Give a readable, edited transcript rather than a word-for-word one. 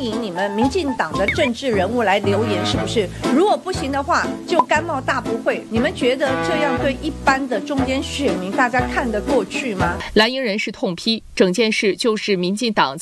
迎你们民进党的政治人物来留言，是不是？如果不行的话，就甘冒大不讳。你们觉得这样对一般的中间选民大家看得过去吗？ 蓝营人士痛批，整件事就是民进党